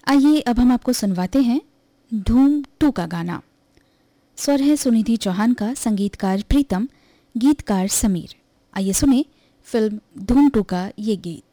आइए अब हम आपको सुनवाते हैं धूम 2 का गाना। स्वर है सुनिधि चौहान का, संगीतकार प्रीतम, गीतकार समीर। आइए सुने फिल्म धूम 2 का ये गीत।